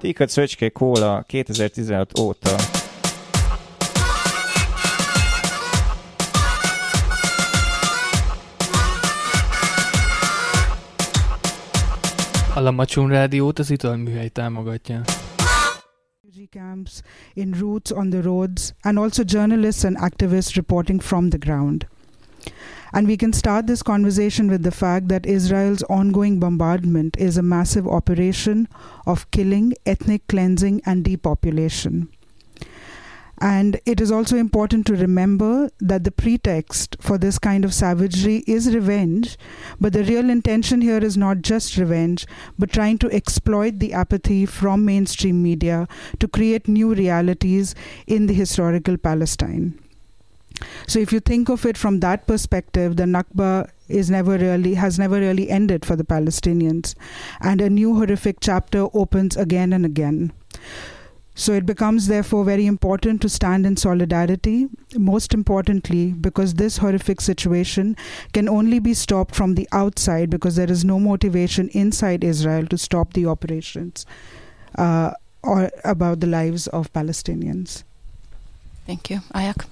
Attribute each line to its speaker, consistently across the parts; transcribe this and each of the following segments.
Speaker 1: Tikat Szöcske Kóla 2016 óta.
Speaker 2: A Lamacsun Rádiót az Italműhely támogatja.
Speaker 3: Camps in routes on the roads, and also journalists and activists reporting from the ground. And we can start this conversation with the fact that Israel's ongoing bombardment is a massive operation of killing, ethnic cleansing, and depopulation. And it is also important to remember that the pretext for this kind of savagery is revenge, but the real intention here is not just revenge, but trying to exploit the apathy from mainstream media to create new realities in the historical Palestine. So if you think of it from that perspective, the Nakba has never really ended for the Palestinians, and a new horrific chapter opens again and again. So it becomes therefore very important to stand in solidarity, most importantly because this horrific situation can only be stopped from the outside, because there is no motivation inside Israel to stop the operations or about the lives of Palestinians.
Speaker 4: Thank you. Ayak?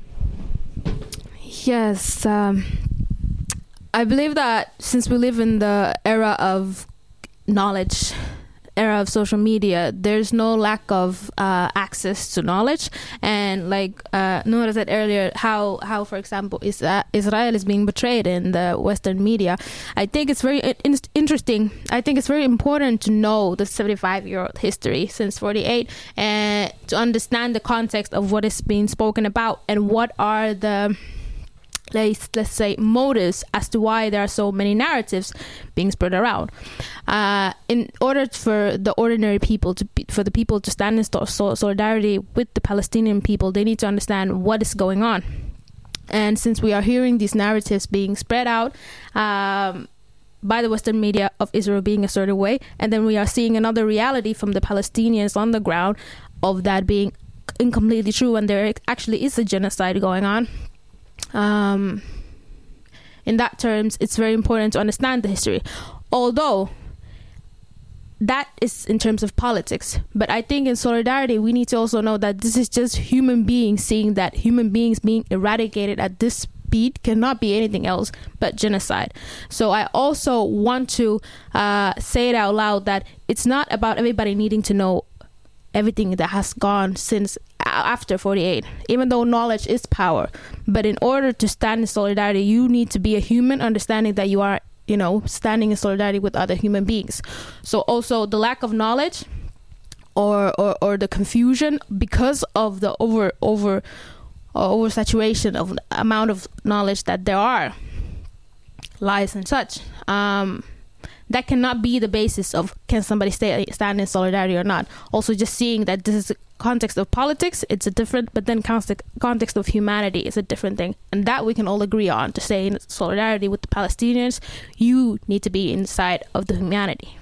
Speaker 5: Yes, I believe that since we live in the era of knowledge, era of social media, there's no lack of access to knowledge. And like Noura said earlier, how for example Israel is being portrayed in the Western media, I think it's very interesting. I think it's very important to know the 75-year-old history since 48 and to understand the context of what is being spoken about and what are the let's say motives as to why there are so many narratives being spread around. In order for the ordinary people for the people to stand in solidarity with the Palestinian people, they need to understand what is going on. And since we are hearing these narratives being spread out by the Western media of Israel being a certain way, and then we are seeing another reality from the Palestinians on the ground of that being incompletely true, and there actually is a genocide going on. In that terms, it's very important to understand the history, although that is in terms of politics. But I think in solidarity, we need to also know that this is just human beings seeing that human beings being eradicated at this speed cannot be anything else but genocide. So I also want to say it out loud that it's not about everybody needing to know everything that has gone since after 48, even though knowledge is power. But in order to stand in solidarity, you need to be a human, understanding that you are, standing in solidarity with other human beings. So also the lack of knowledge or the confusion because of the oversaturation of amount of knowledge that there are, lies and such, that cannot be the basis of can somebody stand in solidarity or not. Also just seeing that this is a context of politics, it's a different, but then context of humanity is a different thing. And that we can all agree on. To stay in solidarity with the Palestinians, you need to be inside of the humanity.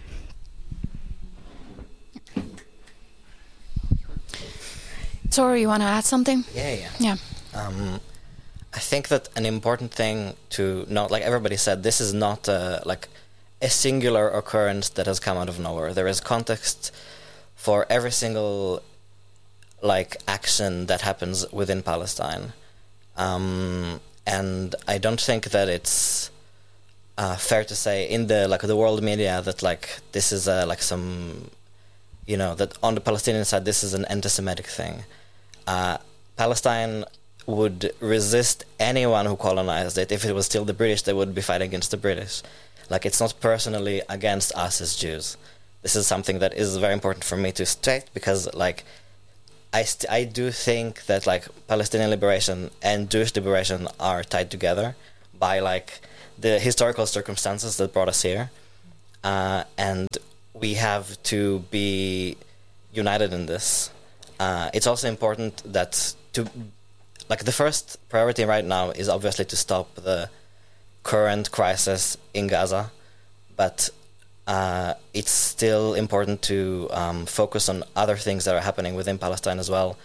Speaker 4: Sorry, you want to add something?
Speaker 6: Yeah. I think that an important thing to note, like everybody said, this is not a singular occurrence that has come out of nowhere. There is context for every single action that happens within Palestine, and I don't think that it's fair to say in the world media that this is some that on the Palestinian side this is an anti-Semitic thing. Palestine would resist anyone who colonized it. If it was still the British, they would be fighting against the British. It's not personally against us as Jews. This is something that is very important for me to state, because I do think that Palestinian liberation and Jewish liberation are tied together by the historical circumstances that brought us here, and we have to be united in this. It's also important that the first priority right now is obviously to stop the current crisis in Gaza, but it's still important to focus on other things that are happening within Palestine as well.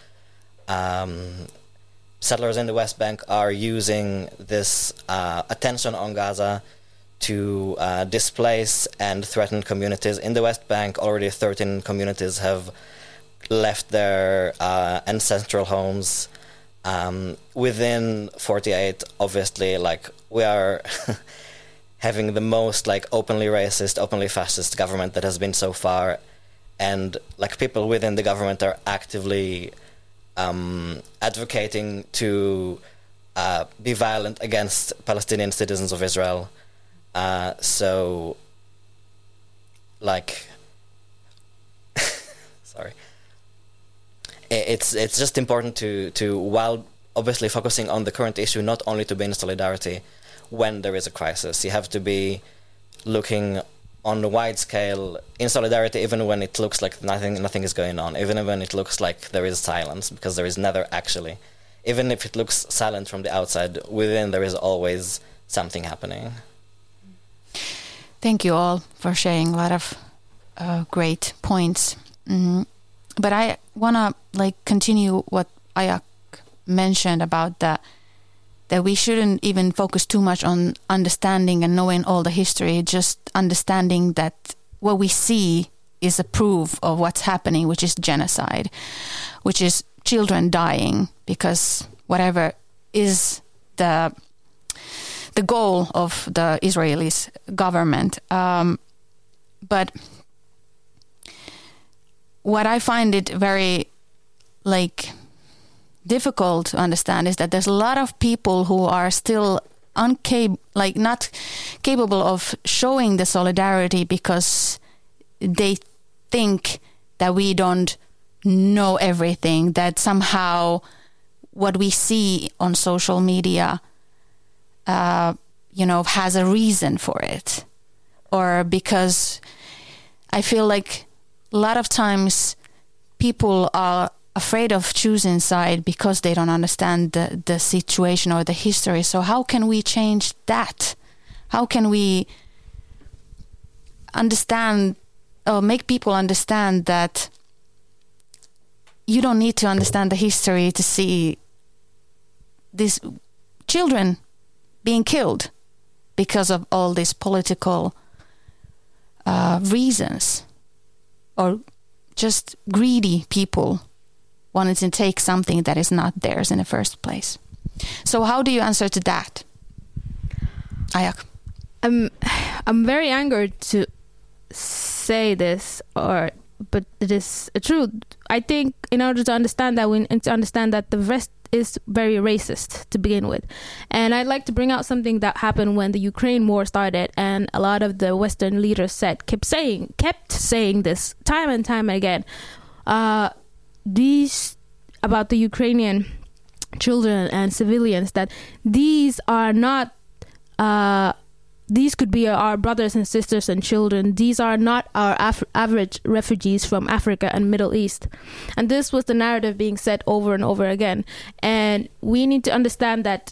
Speaker 6: Settlers in the West Bank are using this attention on Gaza to displace and threaten communities. In the West Bank, already 13 communities have left their ancestral homes. Within 48, obviously, like, we are having the most, like, openly racist, openly fascist government that has been so far, and, like, people within the government are actively advocating to be violent against Palestinian citizens of Israel. So, like, sorry. It's just important to while obviously focusing on the current issue, not only to be in solidarity when there is a crisis. You have to be looking on a wide scale in solidarity, even when it looks like nothing is going on, even when it looks like there is silence, because there is never actually. Even if it looks silent from the outside, within there is always something happening.
Speaker 4: Thank you all for sharing a lot of great points. But I want to continue what Ayak mentioned about that we shouldn't even focus too much on understanding and knowing all the history, just understanding that what we see is a proof of what's happening, which is genocide, which is children dying because whatever is the goal of the Israeli government. But what I find it very difficult to understand is that there's a lot of people who are still not capable of showing the solidarity because they think that we don't know everything, that somehow what we see on social media has a reason for it, or because I feel like a lot of times people are afraid of choosing side because they don't understand the situation or the history. So how can we change that? How can we understand or make people understand that you don't need to understand the history to see these children being killed because of all these political reasons, or just greedy people wanting to take something that is not theirs in the first place. So how do you answer to that, Ayak?
Speaker 5: I'm very angered to say this, but it is true. I think in order to understand that, we need to understand that the West is very racist to begin with. And I'd like to bring out something that happened when the Ukraine war started, and a lot of the Western leaders kept saying this time and time again. These about the Ukrainian children and civilians, that these are not these could be our brothers and sisters and children. These are not our average refugees from Africa and Middle East. And this was the narrative being said over and over again. And we need to understand that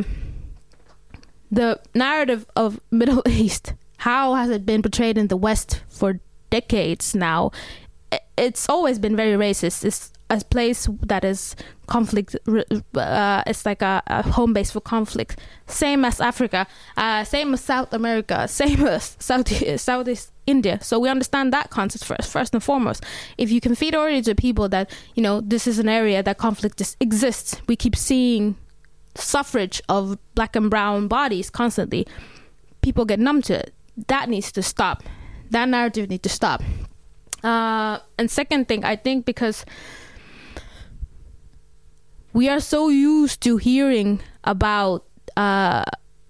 Speaker 5: the narrative of Middle East, how has it been portrayed in the West for decades now? It's always been very racist. It's a place that is conflict. It's like a home base for conflict. Same as Africa, same as South America, same as Southeast India. So we understand that concept first and foremost. If you can feed already to people that, this is an area that conflict just exists. We keep seeing suffrage of black and brown bodies constantly. People get numb to it. That needs to stop. That narrative needs to stop. And second thing, I think because we are so used to hearing about the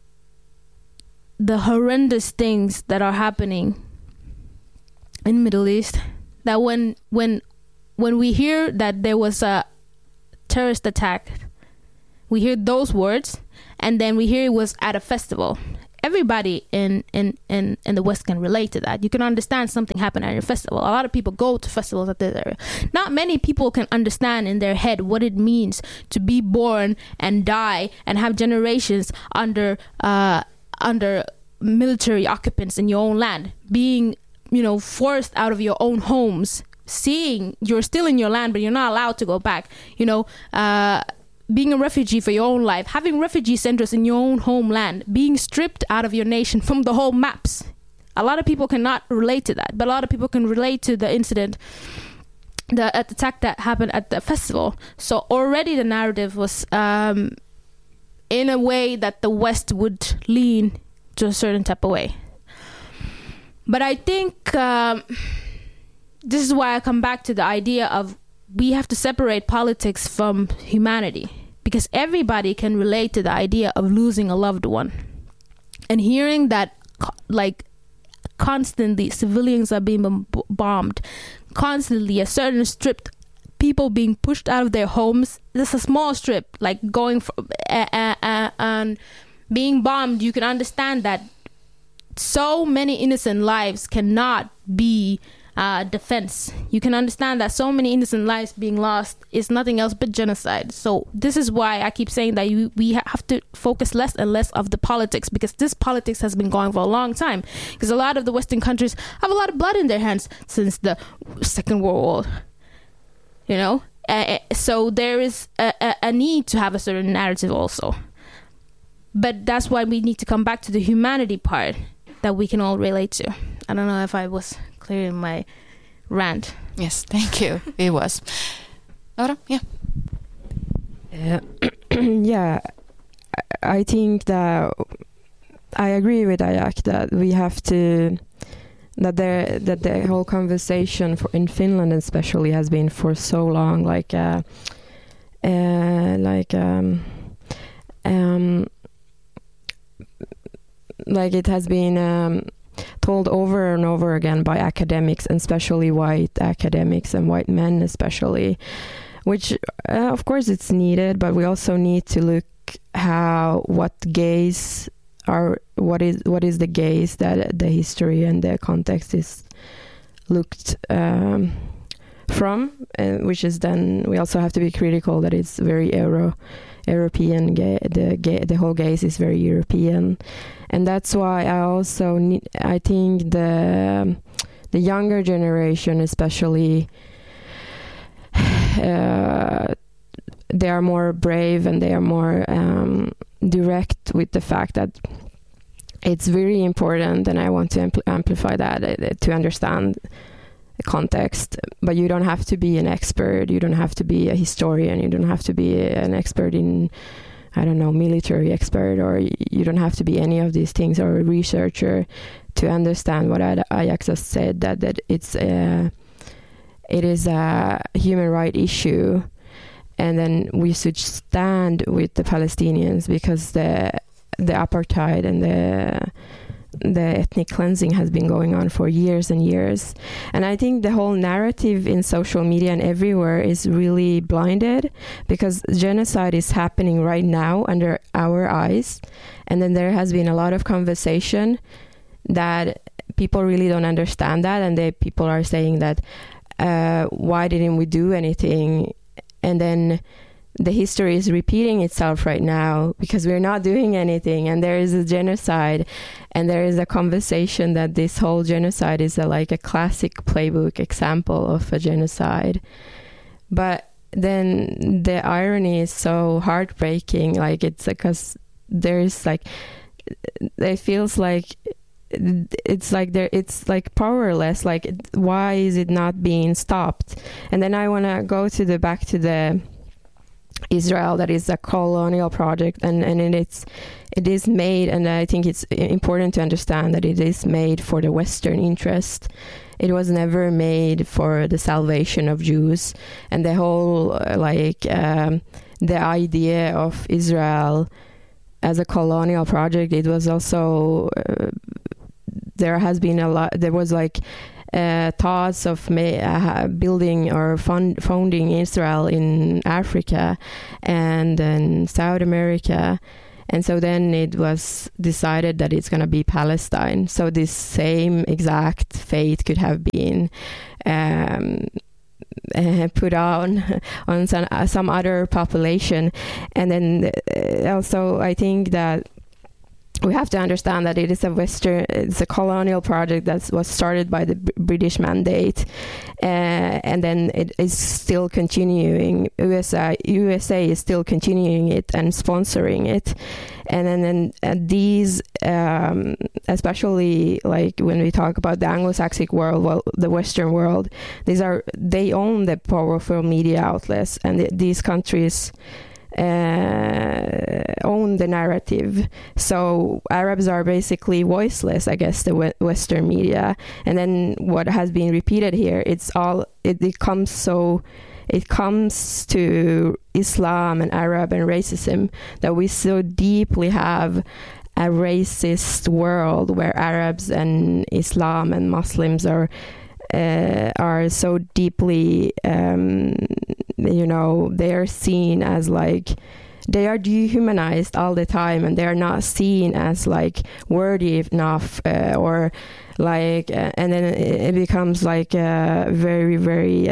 Speaker 5: horrendous things that are happening in Middle East, that when we hear that there was a terrorist attack, we hear those words, and then we hear it was at a festival. Everybody in the West can relate to that. You can understand something happened at a festival. A lot of people go to festivals at this area. Not many people can understand in their head what it means to be born and die and have generations under military occupants in your own land, being forced out of your own homes, seeing you're still in your land but you're not allowed to go back, being a refugee for your own life, having refugee centers in your own homeland, being stripped out of your nation from the whole maps. A lot of people cannot relate to that, but a lot of people can relate to the incident, the attack that happened at the festival. So already the narrative was in a way that the West would lean to a certain type of way. But I think this is why I come back to the idea of we have to separate politics from humanity, because everybody can relate to the idea of losing a loved one. And hearing that, like, constantly civilians are being bombed, constantly a certain strip, people being pushed out of their homes. This is a small strip, like going for, and being bombed. You can understand that so many innocent lives cannot be defense. You can understand that so many innocent lives being lost is nothing else but genocide. So this is why I keep saying that we have to focus less and less of the politics, because this politics has been going for a long time, because a lot of the Western countries have a lot of blood in their hands since the Second World War, you know. So there is a need to have a certain narrative also, but that's why we need to come back to the humanity part that we can all relate to. I don't know if I was clear in my rant.
Speaker 4: Yes, thank you. It was. Laura, yeah.
Speaker 7: Yeah, I think that I agree with Ayak that we have to, that the whole conversation in Finland especially has been for so long, like it has been told over and over again by academics, and especially white academics and white men especially, which of course it's needed, but we also need to look what is the gaze that the history and the context is looked from, which is then we also have to be critical that it's very European. The whole gaze is very European, and that's why I think the younger generation especially, they are more brave and they are more direct with the fact that it's very important, and I want to amplify that, to understand the context. But you don't have to be an expert, you don't have to be a historian, you don't have to be an expert in, I don't know, military expert, or you don't have to be any of these things, or a researcher, to understand what Ayak just said, that it is a human rights issue, and then we should stand with the Palestinians, because the apartheid and the ethnic cleansing has been going on for years and years. And I think the whole narrative in social media and everywhere is really blinded, because genocide is happening right now under our eyes. And then there has been a lot of conversation that people really don't understand that, and people are saying that why didn't we do anything? And then the history is repeating itself right now, because we're not doing anything, and there is a genocide, and there is a conversation that this whole genocide is like a classic playbook example of a genocide. But then the irony is so heartbreaking, like it's because there's like, it feels like it's like powerless, like why is it not being stopped? And then I want to go back to the Israel, that is a colonial project, and it is made, and I think it's important to understand that it is made for the Western interest. It was never made for the salvation of Jews, and the whole the idea of Israel as a colonial project, it was also there was thoughts of building or founding Israel in Africa and in South America, and so then it was decided that it's going to be Palestine. So this same exact fate could have been put on some other population. And then also I think that we have to understand that it's a colonial project that was started by the British mandate, and then it is still continuing. USA is still continuing it and sponsoring it, and then these, especially like when we talk about the Anglo-Saxon world, well, the Western world, they own the powerful media outlets, and these countries own the narrative. So Arabs are basically voiceless against the Western media. And then what has been repeated here, it comes to Islam and Arab and racism, that we so deeply have a racist world where Arabs and Islam and Muslims are so deeply, they are seen as like, they are dehumanized all the time, and they are not seen as like worthy enough, or like, and then it becomes like very, very,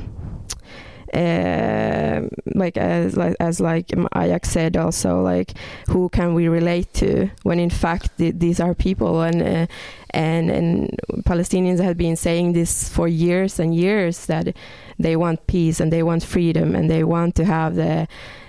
Speaker 7: like Ayak said also, like, who can we relate to, when in fact these are people, and Palestinians have been saying this for years and years, that they want peace and they want freedom and they want to have these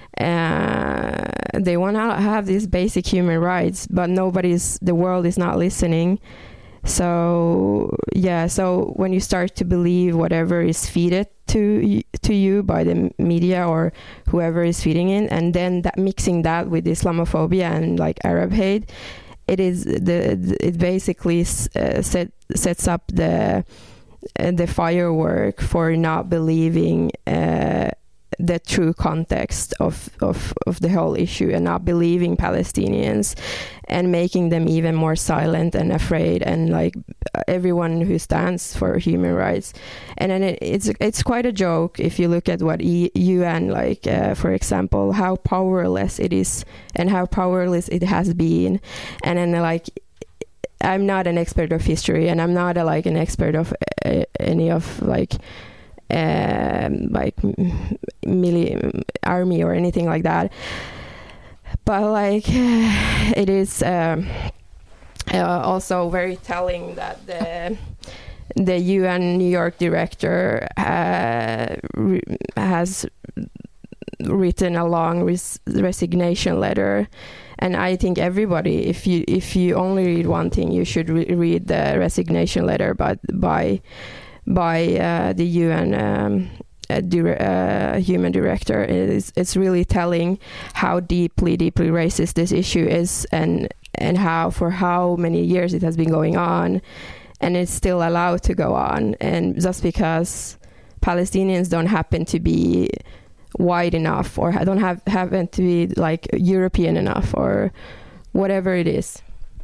Speaker 7: basic human rights, but the world is not listening. So when you start to believe whatever is fed to you by the media or whoever is feeding it, and then mixing that with Islamophobia and like Arab hate, it basically sets up the firework for not believing the true context of the whole issue, and not believing Palestinians, and making them even more silent and afraid, and like everyone who stands for human rights. And then it's quite a joke if you look at what UN, like for example, how powerless it is and how powerless it has been. And then like, I'm not an expert of history, and I'm not an expert of any of like army or anything like that, but like it is also very telling that the UN New York director has written a long resignation letter. And I think everybody, if you only read one thing, you should read the resignation letter by the UN human director. It's really telling how deeply racist this issue is, and how for how many years it has been going on, and it's still allowed to go on. And just because Palestinians don't happen to be wide enough, or don't happen to be like European enough, or whatever it is.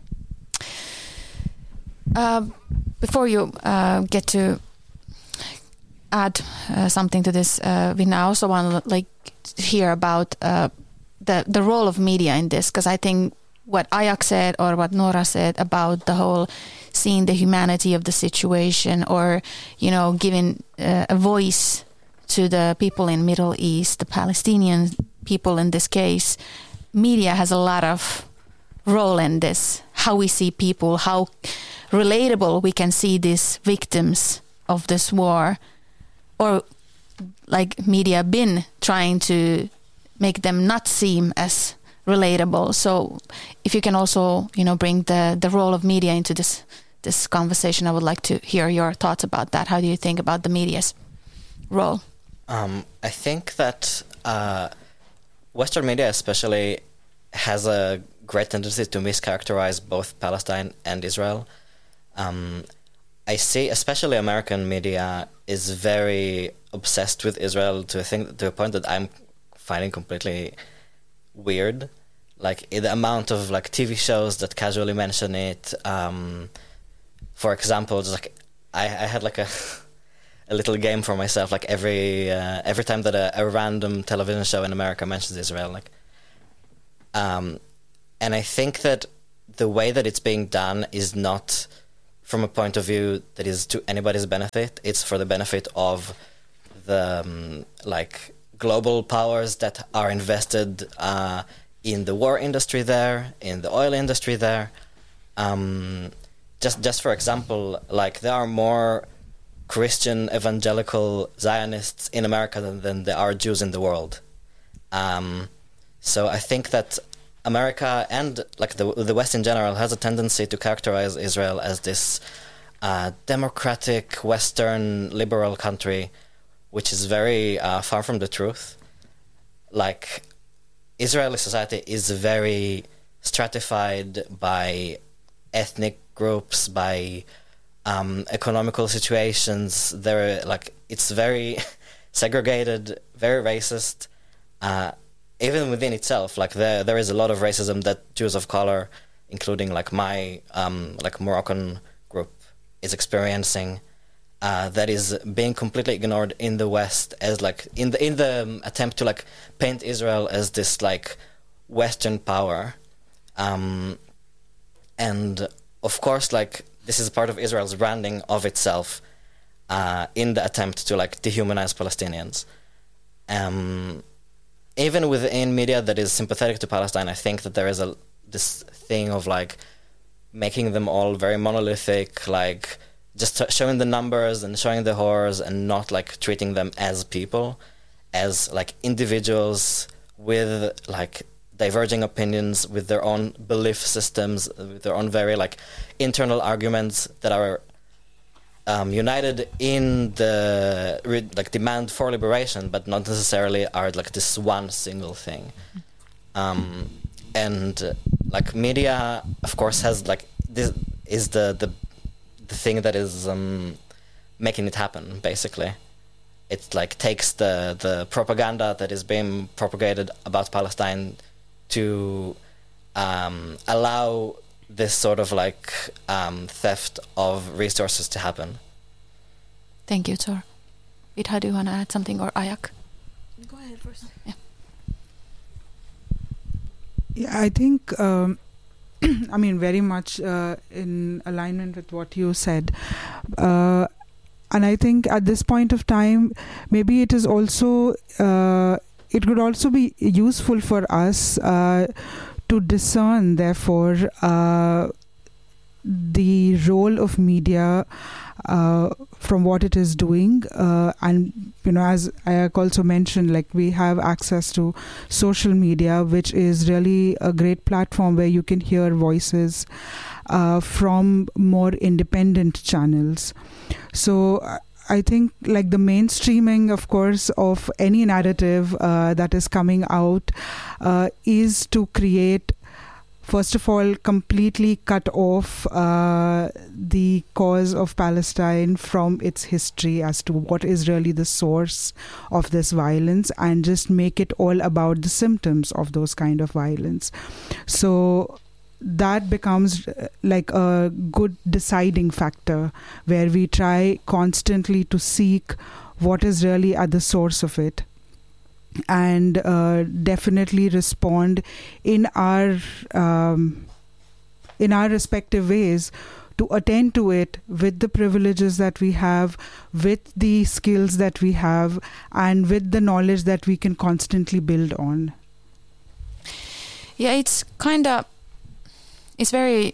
Speaker 4: Before you get to add something to this, Vinna, I also want to hear about the role of media in this, because I think what Ayak said or what Nora said about the whole seeing the humanity of the situation, or giving a voice to the people in Middle East, the Palestinian people in this case, media has a lot of role in this. How we see people, how relatable we can see these victims of this war, or like media been trying to make them not seem as relatable. So if you can also, bring the role of media into this conversation, I would like to hear your thoughts about that. How do you think about the media's role?
Speaker 6: I think that Western media especially has a great tendency to mischaracterize both Palestine and Israel. I see, especially American media is very obsessed with Israel to a point that I'm finding completely weird. Like the amount of TV shows that casually mention it. For example, just I had a little game for myself. Every time that a random television show in America mentions Israel, and I think that the way that it's being done is not from a point of view that is to anybody's benefit. It's for the benefit of the global powers that are invested in the war industry there, in the oil industry there. Just for example, like there are more Christian evangelical Zionists in America than there are Jews in the world. So I think that America and like the West in general has a tendency to characterize Israel as this democratic, Western, liberal country, which is very far from the truth. Like, Israeli society is very stratified by ethnic groups, by economical situations. It's very segregated, very racist. Even within itself, like there is a lot of racism that Jews of color, including like my Moroccan group, is experiencing. That is being completely ignored in the West, as like in the attempt to like paint Israel as this like Western power, and of course like this is part of Israel's branding of itself, in the attempt to like dehumanize Palestinians. Even within media that is sympathetic to Palestine, I think that there is this thing of like making them all very monolithic, like just showing the numbers and showing the horrors and not like treating them as people, as like individuals with like diverging opinions, with their own belief systems, with their own very like internal arguments that are united in the like demand for liberation, but not necessarily are like this one single thing. And like media, of course, has like this is the thing that is making it happen. Basically, it like takes the propaganda that is being propagated about Palestine to allow this sort of like theft of resources to happen.
Speaker 4: Thank you, Tor. Itha, do you want to add something, or Ayak?
Speaker 5: Go ahead first.
Speaker 4: Yeah.
Speaker 3: Yeah, I think, I mean, very much in alignment with what you said. And I think at this point of time, maybe it is also, it could also be useful for us to discern, therefore, the role of media from what it is doing, and you know, as Ayak also mentioned, like we have access to social media, which is really a great platform where you can hear voices from more independent channels. So I think like the mainstreaming, of course, of any narrative that is coming out is to create, first of all, completely cut off the cause of Palestine from its history as to what is really the source of this violence, and just make it all about the symptoms of those kind of violence. So that becomes like a good deciding factor, where we try constantly to seek what is really at the source of it, and definitely respond in our respective ways to attend to it with the privileges that we have, with the skills that we have, and with the knowledge that we can constantly build on.
Speaker 4: Yeah, it's kind of, it's very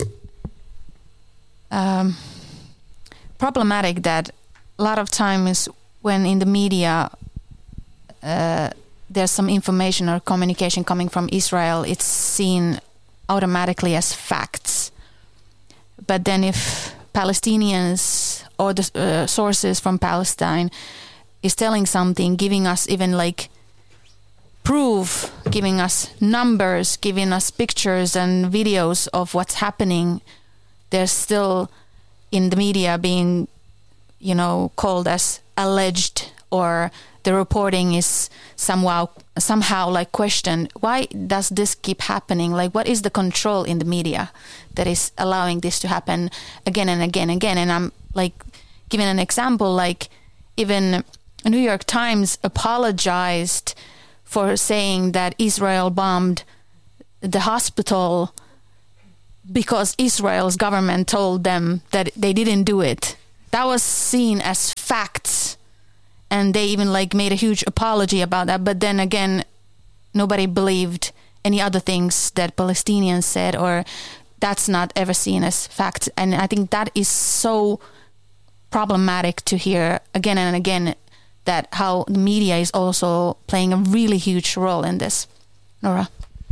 Speaker 4: problematic that a lot of times when in the media there's some information or communication coming from Israel, it's seen automatically as facts. But then if Palestinians or the sources from Palestine is telling something, giving us even like proof, giving us numbers, giving us pictures and videos of what's happening, they're still in the media being, you know, called as alleged, or the reporting is somehow like questioned. Why does this keep happening? Like, what is the control in the media that is allowing this to happen again and again and again? And I'm like giving an example, like even New York Times apologized for saying that Israel bombed the hospital because Israel's government told them that they didn't do it. That was seen as facts. And they even like made a huge apology about that. But then again, nobody believed any other things that Palestinians said, or that's not ever seen as fact. And I think that is so problematic to hear again and again, that how the media is also playing a really huge role in this. Nora?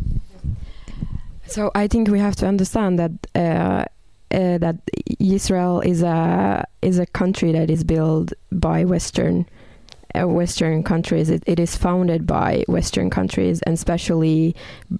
Speaker 7: So I think we have to understand that that Israel is a country that is built by Western countries. It is founded by Western countries, and especially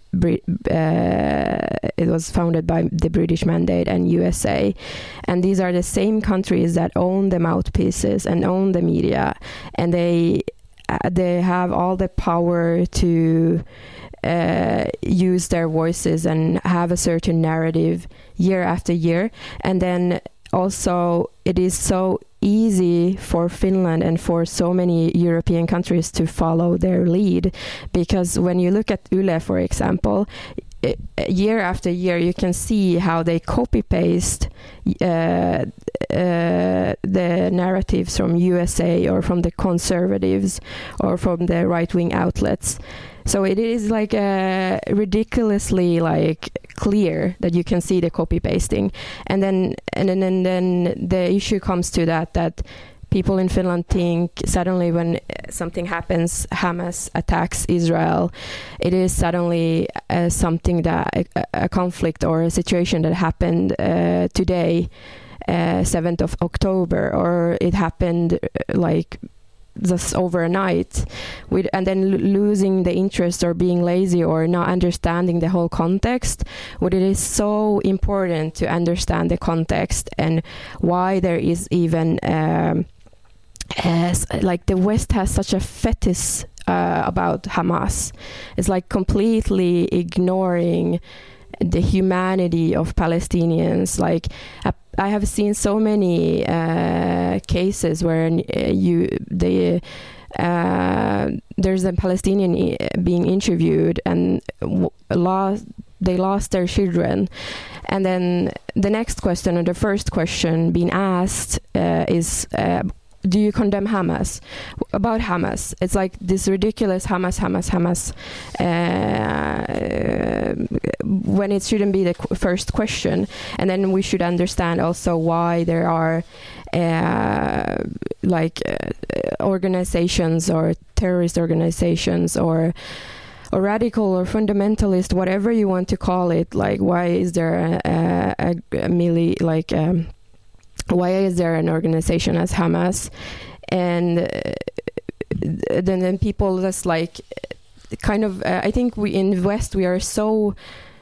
Speaker 7: it was founded by the British Mandate and USA. And these are the same countries that own the mouthpieces and own the media, and they have all the power to use their voices and have a certain narrative year after year. And then also it is so easy for Finland and for so many European countries to follow their lead, because when you look at Yle, for example, year after year you can see how they copy paste the narratives from USA or from the conservatives or from the right-wing outlets. So it is like ridiculously like clear that you can see the copy pasting, and then the issue comes to that people in Finland think suddenly when something happens, Hamas attacks Israel, it is suddenly something that a conflict or a situation that happened today, 7th of October, or it happened like just overnight, and then losing the interest or being lazy or not understanding the whole context. But it is so important to understand the context and why there is even like the West has such a fetish about Hamas. It's like completely ignoring the humanity of Palestinians. Like I have seen so many cases where there's a Palestinian being interviewed and they lost their children, and then the next question or the first question being asked is do you condemn Hamas? About Hamas. It's like this ridiculous Hamas, when it shouldn't be the first question. And then we should understand also why there are organizations or terrorist organizations or radical or fundamentalist, whatever you want to call it. Like, why is there why is there an organization as Hamas? And then people just like kind of I think we in the West we are so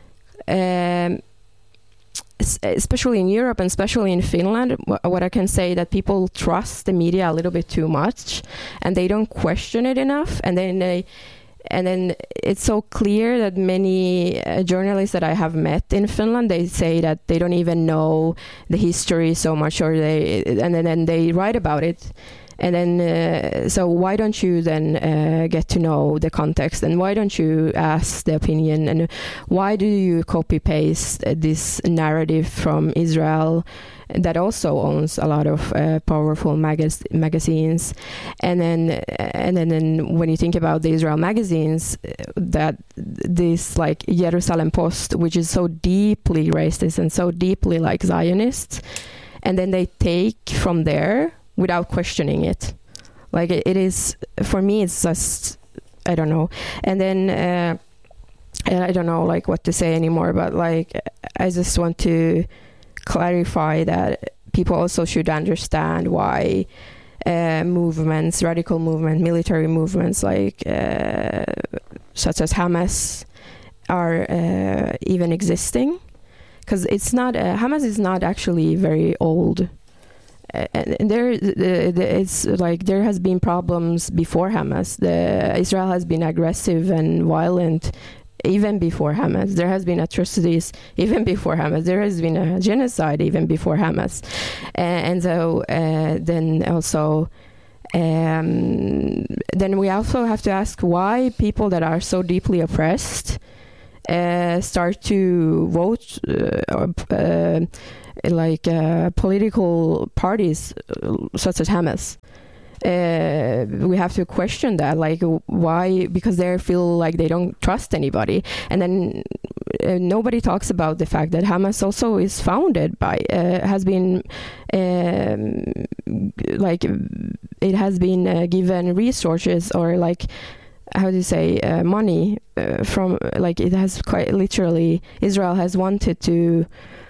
Speaker 7: especially in Europe and especially in Finland, what I can say that people trust the media a little bit too much and they don't question it enough, and then it's so clear that many journalists that I have met in Finland, they say that they don't even know the history so much, or and then they write about it. And then, so why don't you then get to know the context, and why don't you ask the opinion, and why do you copy paste this narrative from Israel that also owns a lot of powerful magazines? And then when you think about the Israel magazines, that this like Jerusalem Post, which is so deeply racist and so deeply like Zionist, and then they take from there without questioning it. Like it is, for me, it's just, I don't know. And then I don't know like what to say anymore, but like I just want to clarify that people also should understand why movements, radical movement, military movements like such as Hamas are even existing, because it's not Hamas is not actually very old. And it's like there has been problems before Hamas. Israel has been aggressive and violent even before Hamas. There has been atrocities even before Hamas. There has been a genocide even before Hamas. And so then also then we also have to ask why people that are so deeply oppressed start to vote political parties such as Hamas. we have to question that, like, why? Because they feel like they don't trust anybody. And then nobody talks about the fact that Hamas also is founded by, has been, like, it has been given resources, or like, how do you say, money from, like, it has quite literally, Israel has wanted to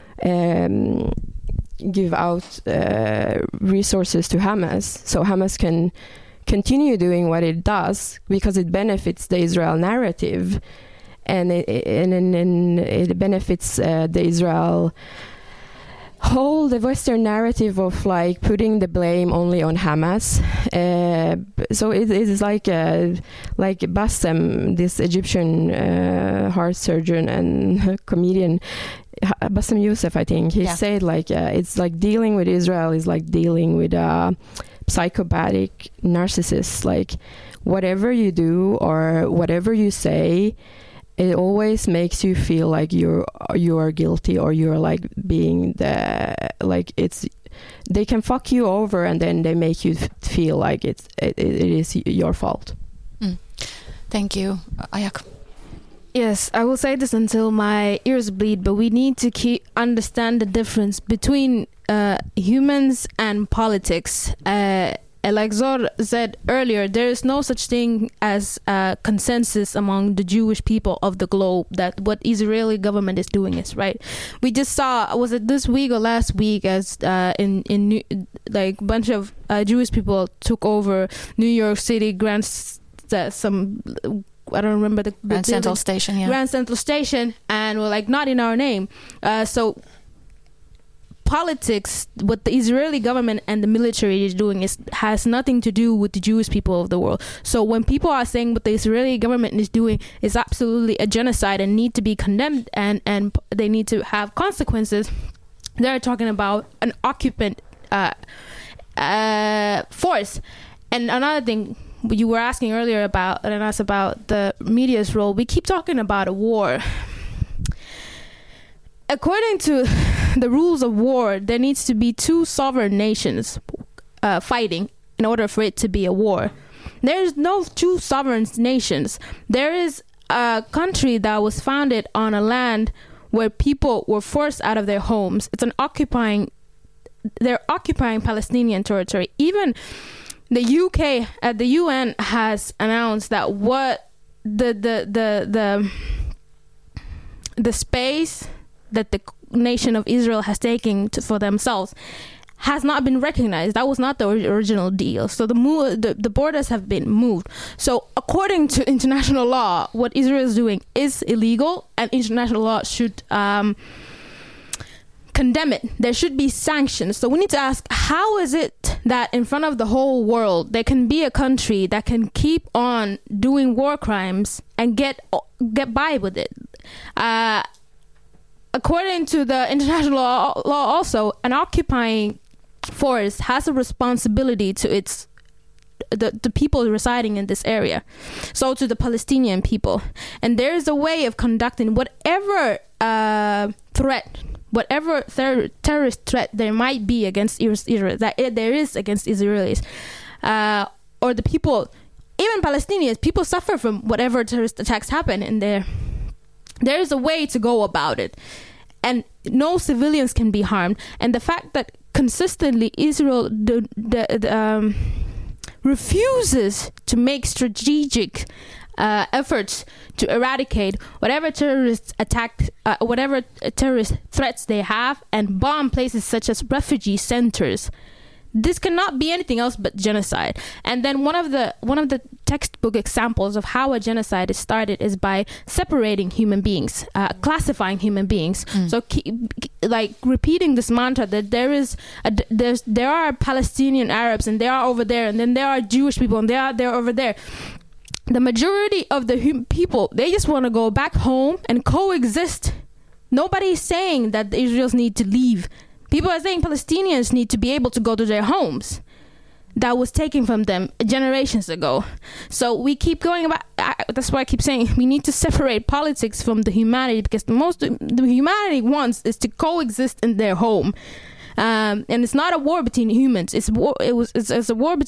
Speaker 7: give out resources to Hamas, so Hamas can continue doing what it does because it benefits the Israel narrative, and it benefits the Israel whole, the Western narrative of like putting the blame only on Hamas. So it is like Bassem, this Egyptian heart surgeon and comedian, Bassem Youssef, I think, he said like it's like dealing with Israel is like dealing with a psychopathic narcissist. Like whatever you do or whatever you say, it always makes you feel like you are guilty, or you're like being the, like, it's, they can fuck you over and then they make you feel like it is your fault.
Speaker 4: Thank you, Ayak.
Speaker 5: Yes, I will say this until my ears bleed, but we need to understand the difference between humans and politics. Like Zor said earlier, there is no such thing as a consensus among the Jewish people of the globe that what Israeli government is doing is right. We just saw, was it this week or last week, as in like a bunch of Jewish people took over New York City Grand Central Station, Grand Central Station, and were like, not in our name. So politics, what the Israeli government and the military is doing has nothing to do with the Jewish people of the world. So when people are saying what the Israeli government is doing is absolutely a genocide and need to be condemned and they need to have consequences, they're talking about an occupant force. And another thing you were asking earlier about, and asked about the media's role, we keep talking about a war. According to the rules of war, there needs to be two sovereign nations fighting in order for it to be a war. There is no two sovereign nations. There is a country that was founded on a land where people were forced out of their homes. They're occupying Palestinian territory. Even the UK at the UN has announced that what the space that the nation of Israel has taken for themselves has not been recognized. That was not the original deal. So the borders have been moved. So according to international law, what Israel is doing is illegal, and international law should condemn it. There should be sanctions. So we need to ask, how is it that in front of the whole world there can be a country that can keep on doing war crimes and get by with it? According to the international law also, an occupying force has a responsibility to the people residing in this area, so to the Palestinian people. And there is a way of conducting whatever threat, whatever terrorist threat there might be against Israel, that there is against Israelis, or the people, even Palestinians, people suffer from whatever terrorist attacks happen in there. There is a way to go about it, and no civilians can be harmed. And the fact that consistently Israel refuses to make strategic efforts to eradicate whatever terrorist threats they have, and bomb places such as refugee centers. This cannot be anything else but genocide. And then one of the textbook examples of how a genocide is started is by separating human beings, classifying human beings. So like repeating this mantra that there are Palestinian Arabs and they are over there, and then there are Jewish people and they're over there. The majority of the people, they just want to go back home and coexist. Nobody is saying that the Israelis need to leave. People are saying Palestinians need to be able to go to their homes that was taken from them generations ago. So we keep going about, that's why I keep saying we need to separate politics from the humanity, because the humanity wants is to coexist in their home. And it's not a war between humans. It's a war between